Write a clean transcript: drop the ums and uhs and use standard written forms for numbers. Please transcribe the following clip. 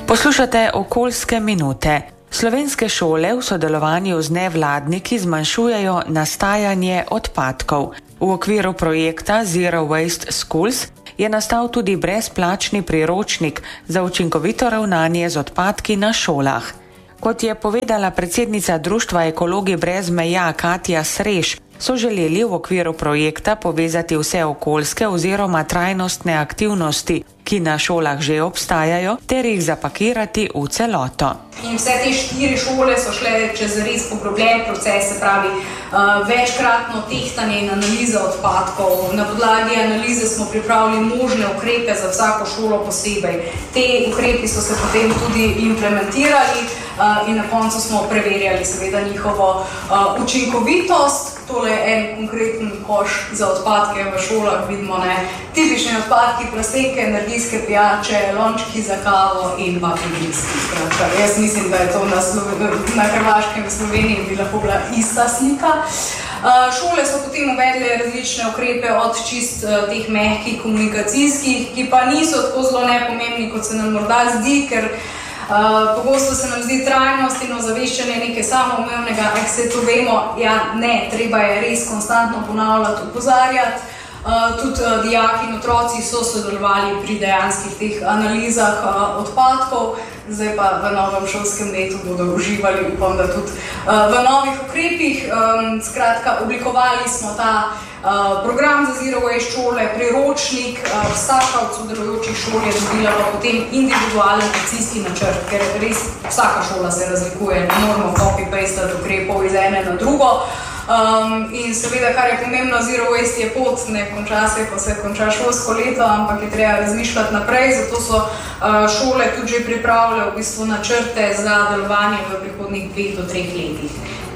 Poslušate okoljske minute. Slovenske šole v sodelovanju z nevladniki zmanjšujejo nastajanje odpadkov. V okviru projekta Zero Waste Schools je nastal tudi brezplačni priročnik za učinkovito ravnanje z odpadki na šolah. Kot je povedala predsednica Društva Ekologi brez meja Katja Sreš, so želeli v okviru projekta povezati vse okoljske oziroma trajnostne aktivnosti, ki na šolah že obstajajo, ter jih zapakirati v celoto. In vse te 4 šole so šle čez res poglobljen proces, se pravi večkratno tehtanje in analiza odpadkov. Na podlagi analize smo pripravili možne ukrepe za vsako šolo posebej. Te ukrepi so se potem tudi implementirali in na koncu smo preverjali seveda njihovo učinkovitost. Tole je en konkreten koš za odpadke v šolah, vidimo tipični odpadki, plastike, energijske pijače, lončki za kavo in papirniski. Jaz mislim, da je to na Hrvaškem v Sloveniji bi lahko bila ista slika. Šole so potem uvedle različne ukrepe od čist teh mehkih komunikacijskih, ki pa niso tako zelo nepomembni, kot se nam morda zdi, ker pogosto se nam zdi trajnost in ozaveščanje nekaj samoumevnega, se to vemo, ne, treba je res konstantno ponavljati, opozarjati. Tudi dijaki in otroci so sodelovali pri dejanskih teh analizah odpadkov, zdaj pa v novem šolskem letu bodo uživali, upam, da tudi v novih ukrepih. Skratka, oblikovali smo ta program za Zero Waste šole, priročnik, vsaka od sodelujočih šol je dobila pa potem individualen akcijski načrt, ker res vsaka šola se razlikuje, ne moramo copy-pastati ukrepov iz ene na drugo. In seveda, kar je pomembno, Zero Waste je pot, ne konča se, ko se konča šolsko leto, ampak je treba razmišljati naprej, zato so šole tudi že pripravile v bistvu načrte za delovanje v prihodnjih 2 do 3 letih.